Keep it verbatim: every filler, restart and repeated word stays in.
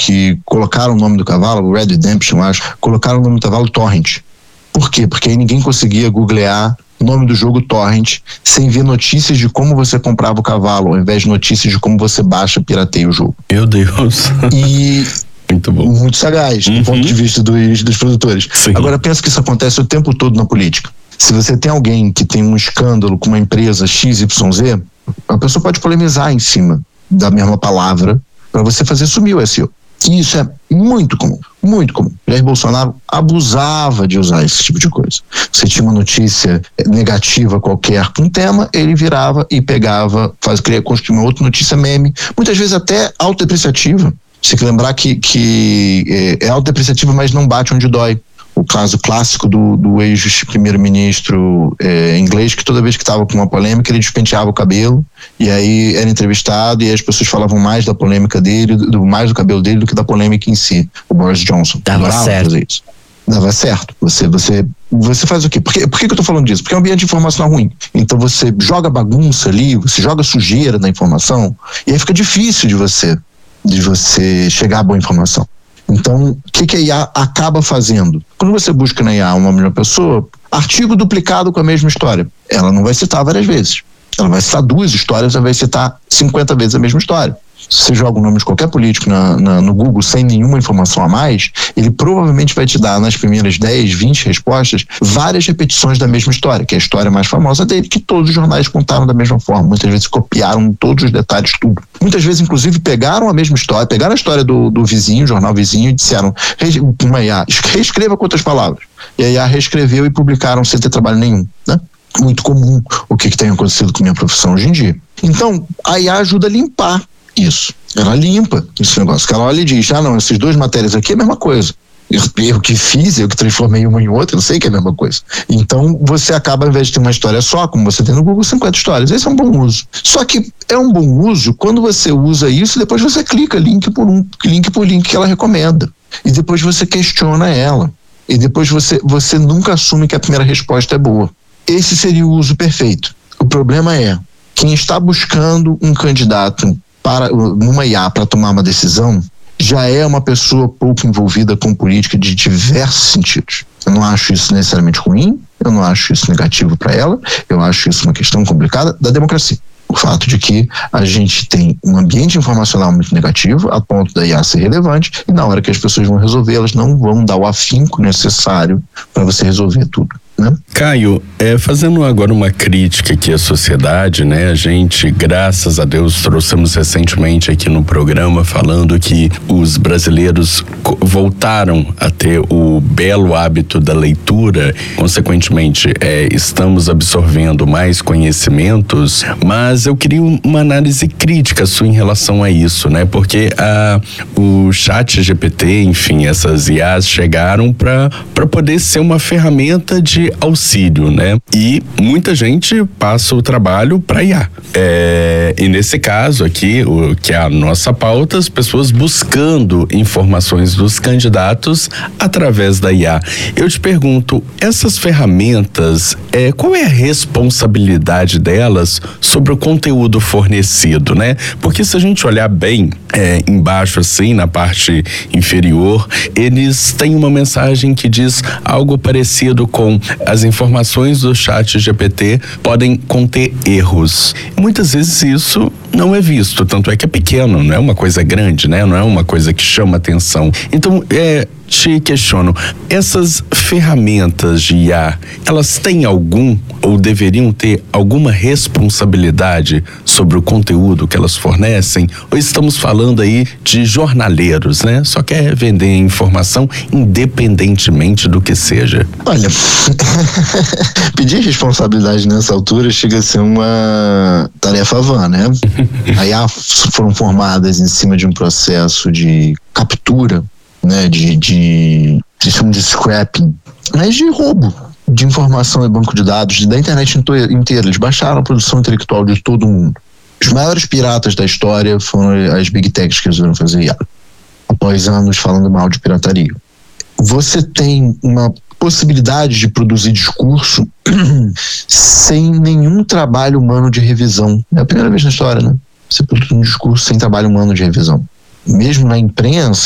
que colocaram o nome do cavalo, o Red Redemption, acho, colocaram o nome do cavalo Torrent. Por quê? Porque aí ninguém conseguia googlear o nome do jogo Torrent sem ver notícias de como você comprava o cavalo, ao invés de notícias de como você baixa, pirateia o jogo. Meu Deus. E muito bom. Muito sagaz, uhum. do ponto de vista dos, dos produtores. Sim. Agora, pensa que isso acontece o tempo todo na política. Se você tem alguém que tem um escândalo com uma empresa X Y Z, a pessoa pode polemizar em cima da mesma palavra para você fazer sumir o S E O. E isso é muito comum, muito comum. Jair Bolsonaro abusava de usar esse tipo de coisa. Você tinha uma notícia negativa qualquer com um tema, ele virava e pegava, faz, criar, construir uma outra notícia meme, muitas vezes até autodepreciativa. Você tem que lembrar que, que é, é autodepreciativa, mas não bate onde dói. O caso clássico do, do ex-primeiro-ministro é, inglês, que toda vez que estava com uma polêmica, ele despenteava o cabelo, e aí era entrevistado, e as pessoas falavam mais da polêmica dele, do, mais do cabelo dele do que da polêmica em si. O Boris Johnson. Dava certo. Fazer isso. Dava certo. Você, você, você faz o quê? Por, que, por que eu tô falando disso? Porque é um ambiente informacional ruim. Então você joga bagunça ali, você joga sujeira na informação, e aí fica difícil de você, de você chegar à boa informação. Então, o que, que a I A acaba fazendo? Quando você busca na I A uma mesma pessoa, artigo duplicado com a mesma história, ela não vai citar várias vezes. Ela vai citar duas histórias, ela vai citar cinquenta vezes a mesma história. Se você joga o nome de qualquer político na, na, no Google sem nenhuma informação a mais, ele provavelmente vai te dar nas primeiras dez, vinte respostas várias repetições da mesma história, que é a história mais famosa dele, que todos os jornais contaram da mesma forma. Muitas vezes copiaram todos os detalhes, tudo. Muitas vezes, inclusive, pegaram a mesma história, pegaram a história do, do vizinho, jornal vizinho, e disseram, uma I A, reescreva com outras palavras. E a I A reescreveu e publicaram sem ter trabalho nenhum, né? Muito comum o que, que tem acontecido com a minha profissão hoje em dia. Então, a I A ajuda a limpar isso. Ela limpa esse negócio. Que ela olha e diz, ah não, essas duas matérias aqui é a mesma coisa. Eu, eu que fiz, eu que transformei uma em outra, eu sei que é a mesma coisa. Então você acaba, ao invés de ter uma história só, como você tem no Google, cinquenta histórias. Esse é um bom uso. Só que é um bom uso quando você usa isso, depois você clica link por um, link por link que ela recomenda. E depois você questiona ela. E depois você, você nunca assume que a primeira resposta é boa. Esse seria o uso perfeito. O problema é, quem está buscando um candidato para numa I A para tomar uma decisão, já é uma pessoa pouco envolvida com política de diversos sentidos. Eu não acho isso necessariamente ruim, eu não acho isso negativo para ela, eu acho isso uma questão complicada da democracia. O fato de que a gente tem um ambiente informacional muito negativo, a ponto da I A ser relevante, e na hora que as pessoas vão resolver, elas não vão dar o afinco necessário para você resolver tudo. Né? Caio, é, fazendo agora uma crítica aqui à sociedade, né? A gente, graças a Deus, trouxemos recentemente aqui no programa falando que os brasileiros voltaram a ter o belo hábito da leitura, consequentemente, é, estamos absorvendo mais conhecimentos, mas eu queria uma análise crítica sua em relação a isso, né? Porque a, o chat G P T, enfim, essas I As chegaram para para poder ser uma ferramenta de auxílio, né? E muita gente passa o trabalho para I A. É, e nesse caso aqui, o que é a nossa pauta, as pessoas buscando informações dos candidatos através da I A. Eu te pergunto, essas ferramentas, é, qual é a responsabilidade delas sobre o conteúdo fornecido, né? Porque se a gente olhar bem é, embaixo assim, na parte inferior, eles têm uma mensagem que diz algo parecido com as informações do chat G P T podem conter erros. Muitas vezes isso não é visto, tanto é que é pequeno, não é uma coisa grande, né? Não é uma coisa que chama atenção. Então, é, te questiono, essas ferramentas de I A, elas têm algum ou deveriam ter alguma responsabilidade sobre o conteúdo que elas fornecem? Ou estamos falando aí de jornaleiros, né? Só quer vender informação independentemente do que seja. Olha, pedir responsabilidade nessa altura chega a ser uma tarefa vã, né? A I A foram formadas em cima de um processo de captura, né, de, de, de, de, de scrapping, mas de roubo de informação e banco de dados da internet inteira. Eles baixaram a produção intelectual de todo mundo. Os maiores piratas da história foram as big techs que resolveram fazer I A, após anos falando mal de pirataria. Você tem uma possibilidade de produzir discurso sem nenhum trabalho humano de revisão. É a primeira vez na história, né? Você produz um discurso sem trabalho humano de revisão. Mesmo na imprensa,